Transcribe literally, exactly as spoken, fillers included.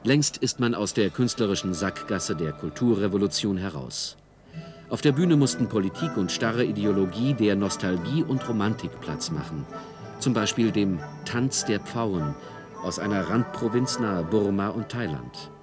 Längst ist man aus der künstlerischen Sackgasse der Kulturrevolution heraus. Auf der Bühne mussten Politik und starre Ideologie der Nostalgie und Romantik Platz machen. Zum Beispiel dem Tanz der Pfauen aus einer Randprovinz nahe Burma und Thailand.